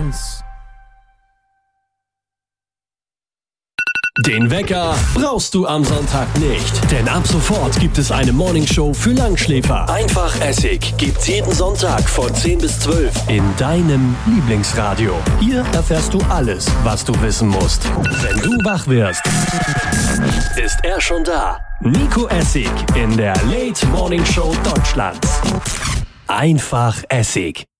1. Den Wecker brauchst du am Sonntag nicht, denn ab sofort gibt es eine Morningshow für Langschläfer. Einfach Essig gibt's jeden Sonntag von 10 bis 12 in deinem Lieblingsradio. Hier erfährst du alles, was du wissen musst. Wenn du wach wirst, ist er schon da. Nico Essig in der Late Morning Show Deutschlands. Einfach Essig.